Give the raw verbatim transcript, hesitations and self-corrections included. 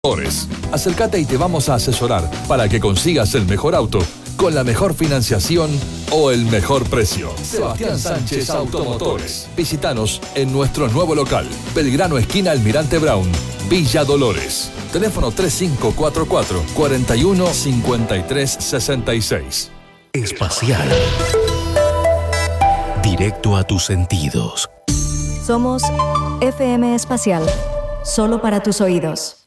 Acércate y te vamos a asesorar para que consigas el mejor auto con la mejor financiación o el mejor precio. Sebastián Sánchez Automotores. Visítanos en nuestro nuevo local, Belgrano esquina Almirante Brown, Villa Dolores. Teléfono tres cinco cuatro cuatro, cuatro uno cinco tres seis seis. Espacial. Directo a tus sentidos. Somos F M Espacial. Solo para tus oídos.